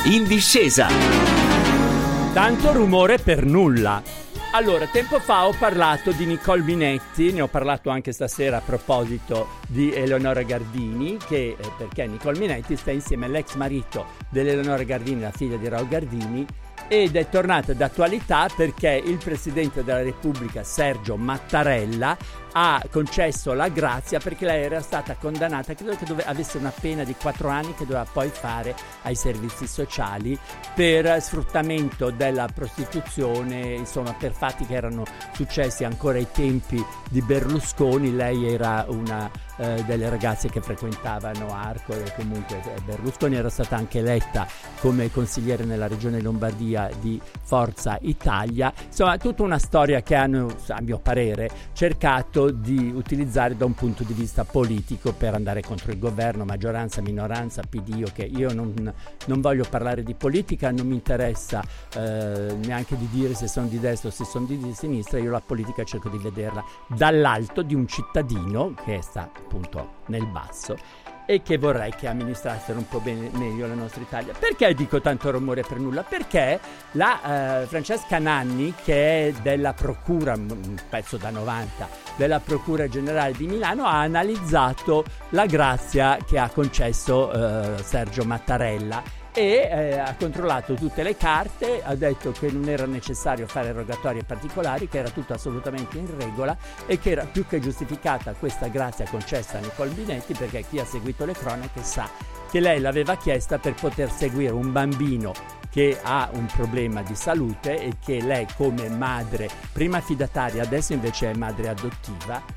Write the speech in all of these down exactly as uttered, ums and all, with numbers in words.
In discesa. Tanto rumore per nulla. Allora, tempo fa ho parlato di Nicole Minetti, ne ho parlato anche stasera a proposito di Eleonora Gardini, che eh, perché Nicole Minetti sta insieme all'ex marito dell'Eleonora Gardini, la figlia di Raul Gardini, ed è tornata d'attualità perché il Presidente della Repubblica, Sergio Mattarella, ha concesso la grazia perché lei era stata condannata, credo che dove, avesse una pena di quattro anni che doveva poi fare ai servizi sociali per sfruttamento della prostituzione, insomma per fatti che erano successi ancora ai tempi di Berlusconi. Lei era una eh, delle ragazze che frequentavano Arco e comunque eh, Berlusconi era stata anche eletta come consigliere nella regione Lombardia di Forza Italia. Insomma, tutta una storia che hanno, a mio parere, cercato di utilizzare da un punto di vista politico per andare contro il governo, maggioranza, minoranza, P D, che io non, non voglio parlare di politica, non mi interessa eh, neanche di dire se sono di destra o se sono di, di sinistra. Io la politica cerco di vederla dall'alto di un cittadino che sta appunto nel basso e che vorrei che amministrassero un po' bene, meglio la nostra Italia. Perché dico tanto rumore per nulla? Perché la eh, Francesca Nanni, che è della Procura, un pezzo da novanta, della Procura Generale di Milano, ha analizzato la grazia che ha concesso eh, Sergio Mattarella e eh, ha controllato tutte le carte, ha detto che non era necessario fare rogatorie particolari, che era tutto assolutamente in regola e che era più che giustificata questa grazia concessa a Nicole Minetti, perché chi ha seguito le cronache sa che lei l'aveva chiesta per poter seguire un bambino che ha un problema di salute e che lei, come madre prima fidataria, adesso invece è madre adottiva,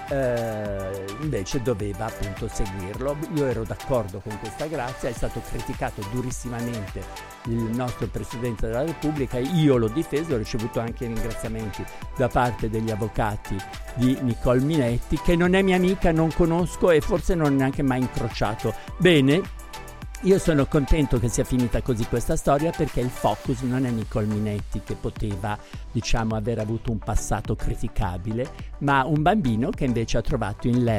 Eh, invece doveva appunto seguirlo. Io ero d'accordo con questa grazia, è stato criticato durissimamente il nostro Presidente della Repubblica, io l'ho difeso, ho ricevuto anche ringraziamenti da parte degli avvocati di Nicole Minetti, che non è mia amica, non conosco e forse non ho neanche mai incrociato. Bene, io sono contento che sia finita così questa storia, perché il focus non è Nicole Minetti, che poteva, diciamo, aver avuto un passato criticabile, ma un bambino che invece ha trovato in lei